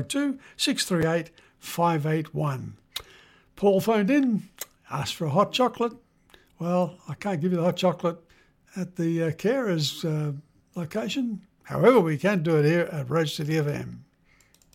02 638 581. Paul phoned in, asked for a hot chocolate. Well, I can't give you the hot chocolate at the carers location. However, we can do it here at Rose City FM.